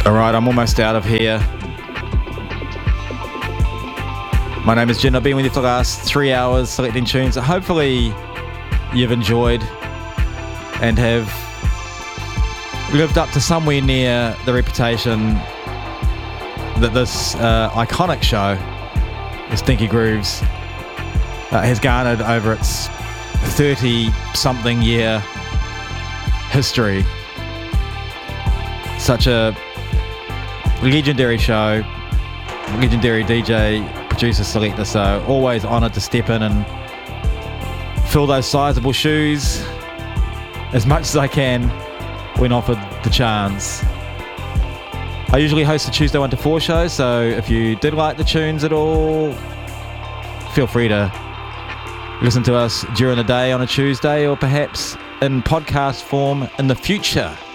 Alright, I'm almost out of here. My name is Jin. I've been with you for the last 3 hours selecting tunes that hopefully you've enjoyed and have lived up to somewhere near the reputation that this iconic show, the Stinky Grooves, has garnered over its 30-something year history. Such a legendary show, legendary DJ, producer, selector, so always honoured to step in and fill those sizable shoes as much as I can when offered the chance. I usually host a Tuesday 1 to 4 show, so if you did like the tunes at all, feel free to listen to us during the day on a Tuesday or perhaps in podcast form in the future.